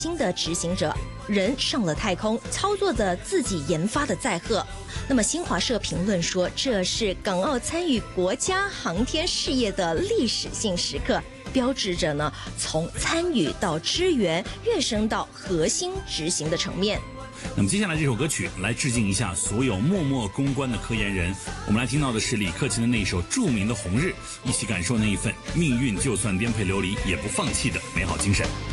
新的执行者，人上了太空，操作着自己研发的载荷。那么新华社评论说，这是港澳参与国家航天事业的历史性时刻，标志着呢从参与到支援跃升到核心执行的层面。 那么接下来这首歌曲来致敬一下所有默默攻关的科研人，我们来听到的是李克勤的那一首著名的《红日》，一起感受那一份命运就算颠沛流离也不放弃的美好精神。